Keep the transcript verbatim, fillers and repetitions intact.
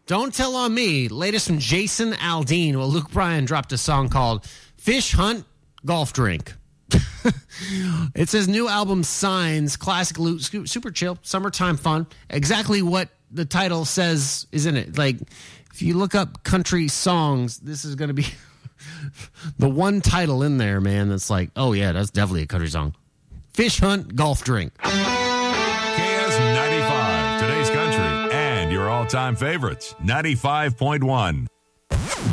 Don't Tell on Me, latest from Jason Aldean. Well, Luke Bryan dropped a song called Fish Hunt, Golf Drink. It's his new album, Signs, classic Luke, super chill, summertime fun. Exactly what the title says is in it. Like, if you look up country songs, this is going to be the one title in there, man, that's like, oh, yeah, that's definitely a country song. Fish Hunt, Golf Drink. K S ninety-five, today's country, and your all-time favorites, ninety-five point one.